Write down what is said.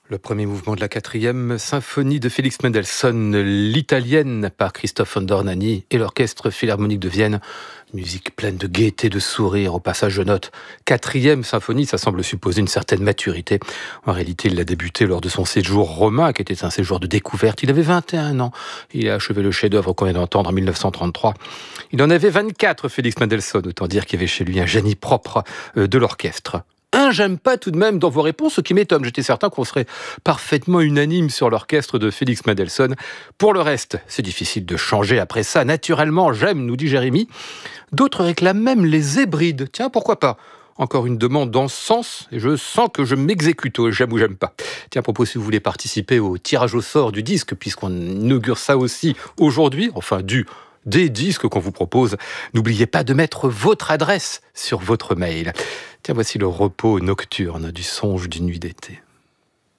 Le premier mouvement de la 4e symphonie de Félix Mendelssohn, l'italienne par Christophe Ondornani et l'Orchestre Philharmonique de Vienne. Musique pleine de gaieté, de sourire. Au passage, je note 4e symphonie, ça semble supposer une certaine maturité. En réalité, il l'a débuté lors de son séjour romain, qui était un séjour de découverte. Il avait 21 ans. Il a achevé le chef-d'œuvre qu'on vient d'entendre en 1933. Il en avait 24, Félix Mendelssohn. Autant dire qu'il y avait chez lui un génie propre de l'orchestre. J'aime pas tout de même dans vos réponses, ce qui m'étonne. J'étais certain qu'on serait parfaitement unanime sur l'orchestre de Félix Mendelssohn. Pour le reste, c'est difficile de changer après ça. Naturellement, j'aime, nous dit Jérémy. D'autres réclament même les Hébrides. Tiens, pourquoi pas ? Encore une demande dans ce sens, et je sens que je m'exécute au j'aime ou j'aime pas. Tiens, à propos, si vous voulez participer au tirage au sort du disque, puisqu'on inaugure ça aussi aujourd'hui, enfin des disques qu'on vous propose, n'oubliez pas de mettre votre adresse sur votre mail. Tiens, voici le repos nocturne du songe d'une nuit d'été.